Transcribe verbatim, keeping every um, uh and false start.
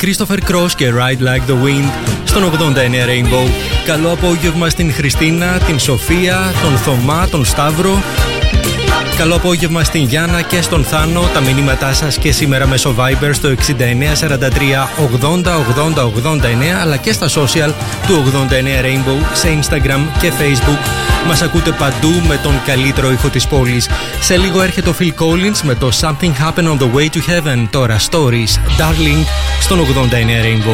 Christopher Cross και Ride Like the Wind στον ογδόντα εννέα Rainbow. Καλό απόγευμα στην Χριστίνα, την Σοφία, τον Θωμά, τον Σταύρο. Καλό απόγευμα στην Γιάννα και στον Θάνο. Τα μηνύματά σας και σήμερα μέσω Viber στο εξήντα εννέα σαράντα τρία ογδόντα ογδόντα ογδόντα εννέα, αλλά και στα social του ογδόντα εννέα Rainbow σε Instagram και Facebook. Μας ακούτε παντού με τον καλύτερο ήχο της πόλης. Σε λίγο έρχεται ο Phil Collins με το Something Happened on the Way to Heaven. Τώρα Stories, Darling, στον ογδόντα εννέα Rainbow.